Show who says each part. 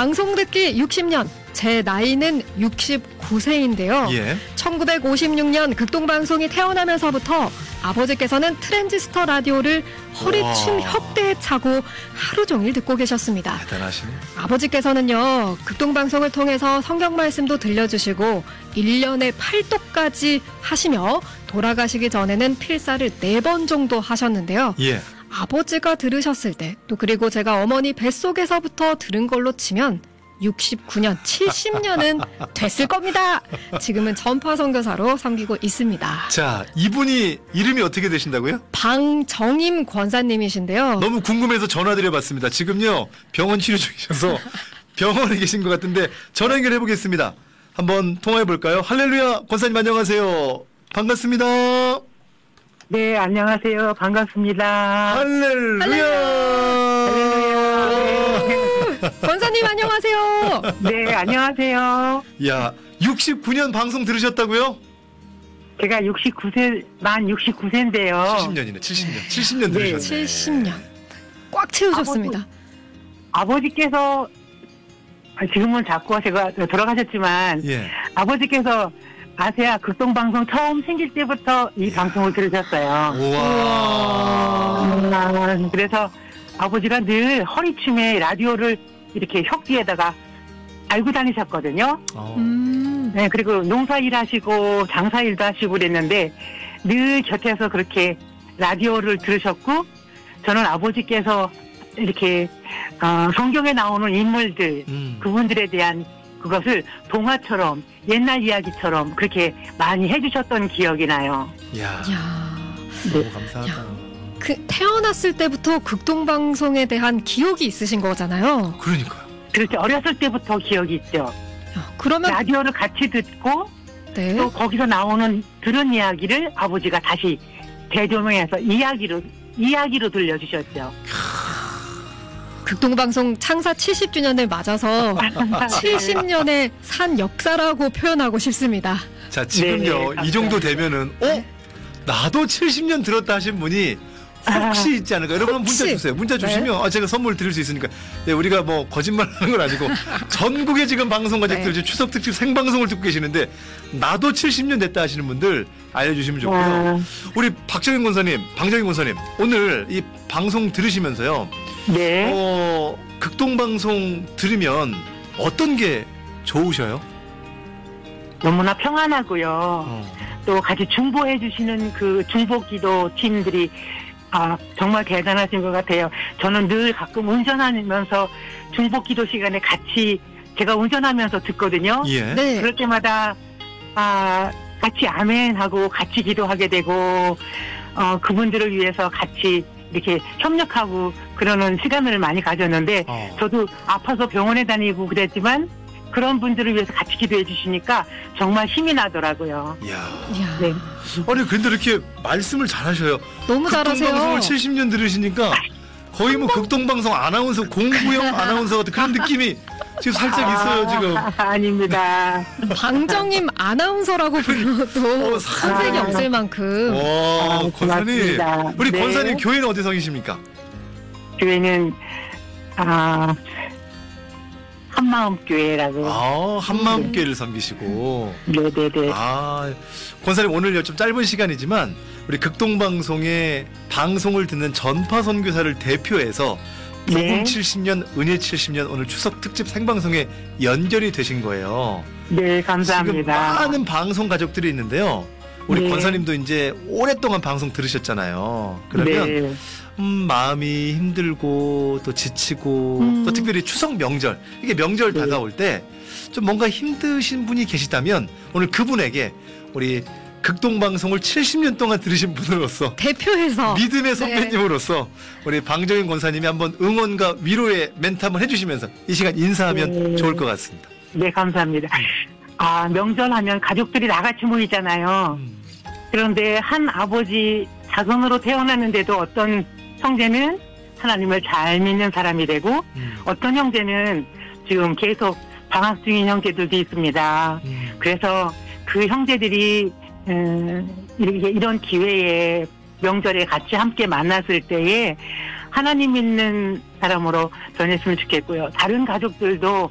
Speaker 1: 방송 듣기 60년. 제 나이는 69세인데요.
Speaker 2: 예.
Speaker 1: 1956년 극동방송이 태어나면서부터 아버지께서는 트랜지스터 라디오를 허리춤 협대에 차고 하루 종일 듣고 계셨습니다.
Speaker 2: 대단하시네.
Speaker 1: 아버지께서는요, 극동방송을 통해서 성경 말씀도 들려주시고 1년에 8도까지 하시며 돌아가시기 전에는 필사를 4번 정도 하셨는데요.
Speaker 2: 예.
Speaker 1: 아버지가 들으셨을 때, 또 그리고 제가 어머니 뱃속에서부터 들은 걸로 치면 69년, 70년은 됐을 겁니다. 지금은 전파 선교사로 섬기고 있습니다.
Speaker 2: 자, 이분이 이름이 어떻게 되신다고요?
Speaker 1: 방정임 권사님이신데요.
Speaker 2: 너무 궁금해서 전화드려봤습니다. 지금요, 병원 치료 중이셔서 병원에 계신 것 같은데 전화 연결해 보겠습니다. 한번 통화해 볼까요? 할렐루야, 권사님 안녕하세요. 반갑습니다.
Speaker 3: 네, 안녕하세요. 반갑습니다.
Speaker 2: 할렐루야.
Speaker 1: 권사님 안녕하세요.
Speaker 3: 네, 안녕하세요.
Speaker 2: 야, 69년 방송 들으셨다고요?
Speaker 3: 제가 만 69세인데요.
Speaker 2: 70년이네, 70년
Speaker 3: 네.
Speaker 2: 들으셨네.
Speaker 1: 70년. 꽉 채우셨습니다.
Speaker 3: 아버지께서, 지금은 자꾸 제가 돌아가셨지만,
Speaker 2: 예.
Speaker 3: 아버지께서 아세아 극동방송 처음 생길 때부터 이 방송을 들으셨어요.
Speaker 2: 우와.
Speaker 3: 그래서 아버지가 늘 허리춤에 라디오를 이렇게 혁기에다가 알고 다니셨거든요. 네, 그리고 농사일 하시고 장사일도 하시고 그랬는데 늘 곁에서 그렇게 라디오를 들으셨고, 저는 아버지께서 이렇게 성경에 나오는 인물들, 그분들에 대한 그것을 동화처럼, 옛날 이야기처럼 그렇게 많이 해주셨던 기억이 나요.
Speaker 2: 야,
Speaker 3: 네.
Speaker 2: 너무 감사하다.
Speaker 1: 태어났을 때부터 극동방송에 대한 기억이 있으신 거잖아요.
Speaker 2: 그러니까요.
Speaker 3: 그렇죠. 어렸을 때부터 기억이 있죠.
Speaker 1: 그러면
Speaker 3: 라디오를 같이 듣고
Speaker 1: 네.
Speaker 3: 또 거기서 들은 이야기를 아버지가 다시 대조명해서 이야기로 들려주셨죠.
Speaker 1: 극동방송 창사 70주년을 맞아서 70년의 산 역사라고 표현하고 싶습니다.
Speaker 2: 자, 지금요,
Speaker 3: 네네,
Speaker 2: 이 정도 되면은, 나도 70년 들었다 하신 분이 혹시 있지 않을까? 여러분 문자 주세요. 문자 주시면 제가 선물 드릴 수 있으니까. 네, 우리가 뭐 거짓말 하는 건 아니고 전국에 지금 방송 가족들 추석 특집 생방송을 듣고 계시는데 나도 70년 됐다 하시는 분들 알려주시면 좋고요. 우리 방정임 권사님 오늘 이 방송 들으시면서요.
Speaker 3: 네.
Speaker 2: 극동방송 들으면 어떤 게 좋으셔요?
Speaker 3: 너무나 평안하고요. 또 같이 중보해 주시는 그 중보기도 팀들이 정말 대단하신 것 같아요. 저는 늘 가끔 운전하면서 중보기도 시간에 같이 제가 운전하면서 듣거든요.
Speaker 2: 예.
Speaker 1: 네.
Speaker 3: 그럴 때마다 같이 아멘하고 같이 기도하게 되고 그분들을 위해서 같이 이렇게 협력하고 그러는 시간을 많이 가졌는데 저도 아파서 병원에 다니고 그랬지만 그런 분들을 위해서 같이 기도해 주시니까 정말 힘이 나더라고요.
Speaker 2: 이야.
Speaker 3: 네.
Speaker 2: 아니 근데 이렇게 말씀을 잘하셔요.
Speaker 1: 너무 잘하세요.
Speaker 2: 극동방송을 70년 들으시니까 거의 뭐 극동방송 아나운서 공부형 아나운서 같은 그런 느낌이 지금 살짝 있어요 지금.
Speaker 3: 아닙니다.
Speaker 1: 방정임 아나운서라고 불러도 한색이 없을 만큼.
Speaker 2: 와, 권사님.
Speaker 3: 고맙습니다.
Speaker 2: 우리
Speaker 3: 네.
Speaker 2: 권사님 교회는 어디 성이십니까?
Speaker 3: 교회는 한마음교회라고.
Speaker 2: 한마음교회를 섬기시고.
Speaker 3: 네네네.
Speaker 2: 권사님 오늘 좀 짧은 시간이지만 우리 극동방송의 방송을 듣는 전파 선교사를 대표해서 복음
Speaker 3: 네.
Speaker 2: 70년, 은혜 70년 오늘 추석 특집 생방송에 연결이 되신 거예요.
Speaker 3: 네, 감사합니다.
Speaker 2: 지금 많은 방송 가족들이 있는데요. 우리
Speaker 3: 네.
Speaker 2: 권사님도 이제 오랫동안 방송 들으셨잖아요. 그러면
Speaker 3: 네.
Speaker 2: 마음이 힘들고 또 지치고 또 특별히 추석 명절 이게 명절
Speaker 3: 네.
Speaker 2: 다가올 때 좀 뭔가 힘드신 분이 계시다면 오늘 그분에게 우리 극동방송을 70년 동안 들으신 분으로서
Speaker 1: 대표해서
Speaker 2: 믿음의 선배님으로서 우리 방정임 권사님이 한번 응원과 위로의 멘트 한번 해주시면서 이 시간 인사하면 좋을 것 같습니다.
Speaker 3: 네, 감사합니다. 명절하면 가족들이 다 같이 모이잖아요. 그런데 한 아버지 자손으로 태어났는데도 어떤 형제는 하나님을 잘 믿는 사람이 되고 어떤 형제는 지금 계속 방학 중인 형제들도 있습니다. 그래서 그 형제들이 이런 기회에 명절에 같이 함께 만났을 때에 하나님 믿는 사람으로 전했으면 좋겠고요. 다른 가족들도